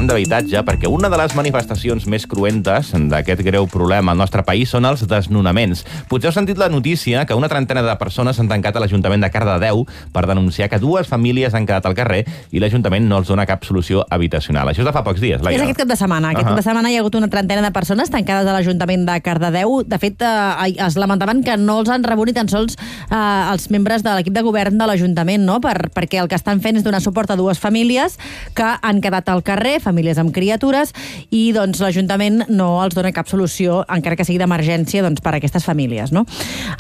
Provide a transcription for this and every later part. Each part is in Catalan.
d'habitatge, perquè una de les manifestacions més cruentes d'aquest greu problema al nostre país són els desnonaments. Potser heu sentit la notícia que una trentena de persones s'han tancat a l'Ajuntament de Cardedeu per denunciar que 2 famílies han quedat al carrer i l'Ajuntament no els dona cap solució habitacional. Això és de fa pocs dies, Laia. És aquest cap de setmana. Aquest cap de setmana hi ha hagut una trentena de persones tancades a l'Ajuntament de Cardedeu. De fet, es lamentaven que no els han rebut ni tan sols els membres de l'equip de govern de l'Ajuntament, no? Perquè el que estan fent és donar suport a 2 famílies que han quedat al carrer, famílies amb criatures, i doncs l'Ajuntament no els dona cap solució, encara que sigui d'emergència, doncs, per a aquestes famílies, no?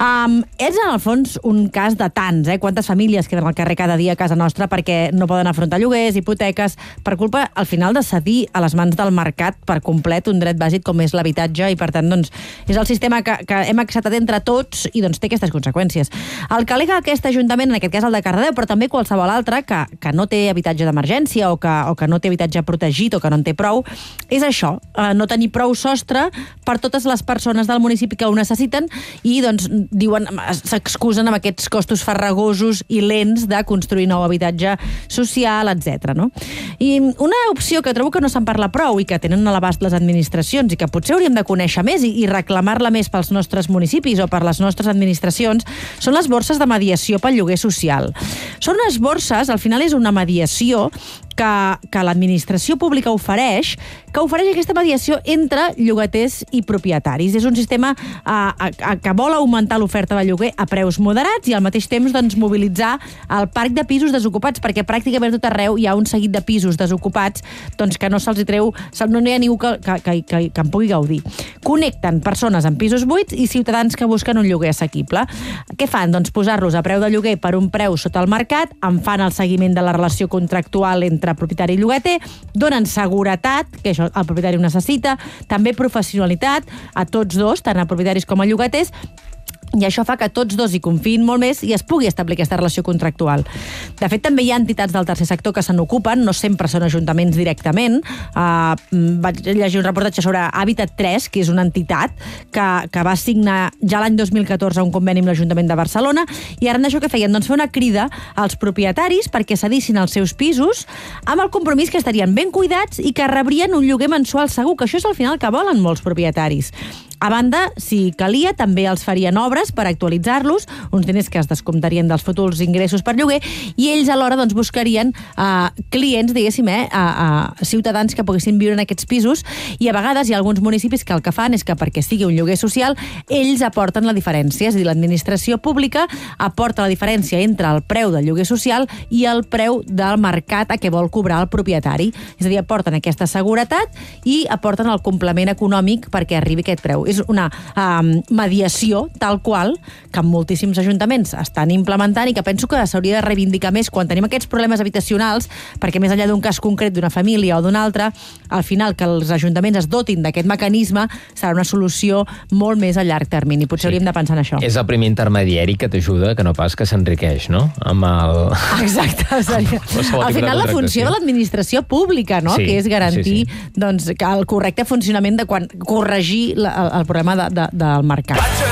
És, en el fons, un cas de tants, Quantes famílies queden al carrer cada dia a casa nostra perquè no poden afrontar lloguers, hipoteques, per culpa, al final, de cedir a les mans del mercat per complet un dret bàsic com és l'habitatge, i per tant, doncs, és el sistema que hem acceptat entre tots i doncs té aquestes conseqüències. El que al·lega aquest Ajuntament, en aquest cas el de Cardedeu, però també qualsevol altre que no té habitatge d'emergència o que no té habitatge protegit o que no en té prou, és això, no tenir prou sostre per totes les persones del municipi que ho necessiten i, doncs, diuen, s'excusen amb aquests costos farragosos i lents de construir nou habitatge social, etc. No? I una opció que trobo que no se'n parla prou i que tenen a l'abast les administracions i que potser hauríem de conèixer més i reclamar-la més pels nostres municipis o per les nostres administracions són les borses de mediació pel lloguer social. Són unes borses, al final és una mediació que l'administració pública ofereix, que ofereix aquesta mediació entre llogaters i propietaris. És un sistema que vol augmentar l'oferta de lloguer a preus moderats i al mateix temps, doncs, mobilitzar el parc de pisos desocupats, perquè pràcticament tot arreu hi ha un seguit de pisos desocupats, doncs, que no se'ls treu, no hi ha ningú que en pugui gaudir. Connecten persones en pisos buits i ciutadans que busquen un lloguer assequible. Què fan? Doncs posar-los a preu de lloguer per un preu sota el mercat, en fan el seguiment de la relació contractual entre propietari i llogater, donen seguretat, que això el propietari ho necessita, també professionalitat a tots dos, tant a propietaris com a llogaters, i això fa que tots dos hi confiïn molt més i es pugui establir aquesta relació contractual. De fet, també hi ha entitats del tercer sector que se n'ocupen, no sempre són ajuntaments directament. Vaig llegir un reportatge sobre Habitat 3, que és una entitat que va signar ja l'any 2014 un conveni amb l'Ajuntament de Barcelona, i ara això que feien? Doncs fer una crida als propietaris perquè cedissin els seus pisos amb el compromís que estarien ben cuidats i que rebrien un lloguer mensual segur, que això és al final que volen molts propietaris. A banda, si calia, també els farien obres per actualitzar-los, uns diners que es descomptarien dels futurs ingressos per lloguer, i ells alhora doncs, buscarien clients, diguéssim, ciutadans que poguessin viure en aquests pisos, i a vegades hi ha alguns municipis que el que fan és que perquè sigui un lloguer social, ells aporten la diferència, és a dir, l'administració pública aporta la diferència entre el preu del lloguer social i el preu del mercat a què vol cobrar el propietari. És a dir, aporten aquesta seguretat i aporten el complement econòmic perquè arribi aquest preu. És una mediació tal qual que moltíssims ajuntaments estan implementant i que penso que s'hauria de reivindicar més quan tenim aquests problemes habitacionals, perquè més enllà d'un cas concret d'una família o d'una altra, al final que els ajuntaments es dotin d'aquest mecanisme serà una solució molt més a llarg termini. Potser hauríem de pensar en això. És el primer intermediari que t'ajuda, que no pas que s'enriqueix, no? Amb el... Exacte. Al final la funció de l'administració pública, no? Que és garantir doncs, el correcte funcionament de quan corregir el problema del mercat.